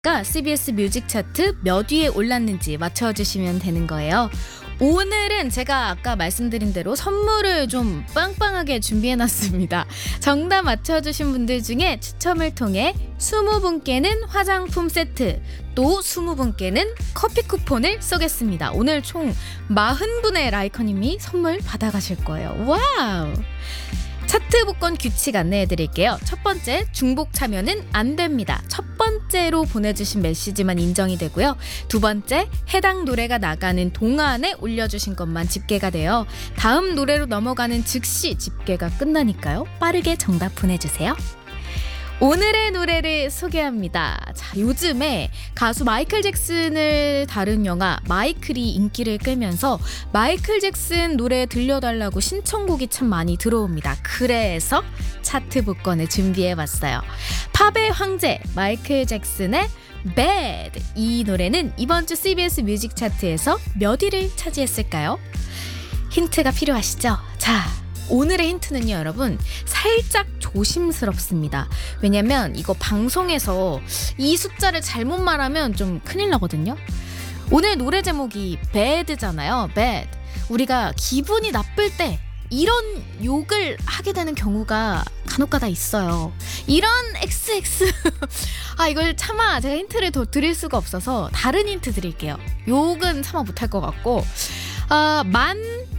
CBS 뮤직 차트 몇 위에 올랐는지 맞춰주시면 되는 거예요. 오늘은 제가 아까 말씀드린 대로 선물을 좀 빵빵하게 준비해놨습니다. 정답 맞춰주신 분들 중에 추첨을 통해 20분께는 화장품 세트, 또 20분께는 커피 쿠폰을 쏘겠습니다. 오늘 총 40분의 라이커님이 선물 받아가실 거예요. 와우! 차트 복권 규칙 안내해드릴게요. 첫 번째, 중복 참여는 안 됩니다. 첫 번째로 보내주신 메시지만 인정이 되고요. 두 번째, 해당 노래가 나가는 동안에 올려주신 것만 집계가 돼요. 다음 노래로 넘어가는 즉시 집계가 끝나니까요. 빠르게 정답 보내주세요. 오늘의 노래를 소개합니다. 자, 요즘에 가수 마이클 잭슨을 다룬 영화 마이클이 인기를 끌면서 마이클 잭슨 노래 들려달라고 신청곡이 참 많이 들어옵니다. 그래서 차트 복권을 준비해봤어요. 팝의 황제 마이클 잭슨의 Bad, 이 노래는 이번 주 CBS 뮤직 차트에서 몇 위를 차지했을까요? 힌트가 필요하시죠? 자, 오늘의 힌트는요, 여러분, 살짝 조심스럽습니다. 왜냐면 이거 방송에서 이 숫자를 잘못 말하면 좀 큰일 나거든요. 오늘 노래 제목이 bad잖아요. bad. 우리가 기분이 나쁠 때 이런 욕을 하게 되는 경우가 간혹가다 있어요. 이런 XX 이걸 차마 제가 힌트를 더 드릴 수가 없어서 다른 힌트 드릴게요. 욕은 차마 못할 것 같고, 만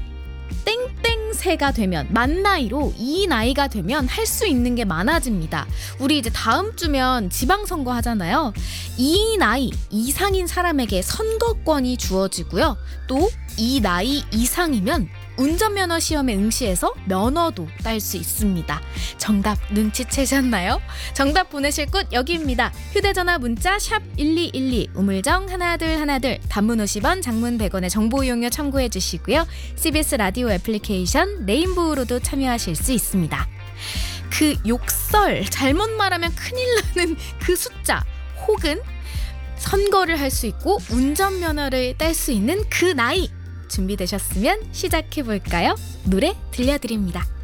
땡땡세가 되면, 만 나이로 이 나이가 되면 할 수 있는 게 많아집니다. 우리 이제 다음 주면 지방선거 하잖아요. 이 나이 이상인 사람에게 선거권이 주어지고요. 또 이 나이 이상이면 운전면허 시험에 응시해서 면허도 딸 수 있습니다. 정답 눈치채셨나요? 정답 보내실 곳 여기입니다. 휴대전화 문자 샵 1212, 우물정 1212, 단문 50원, 장문 100원의 정보 이용료 참고해 주시고요. CBS 라디오 애플리케이션 레인보우로도 참여하실 수 있습니다. 그 욕설, 잘못 말하면 큰일 나는 그 숫자, 혹은 선거를 할 수 있고 운전면허를 딸 수 있는 그 나이, 준비되셨으면 시작해볼까요? 노래 들려드립니다.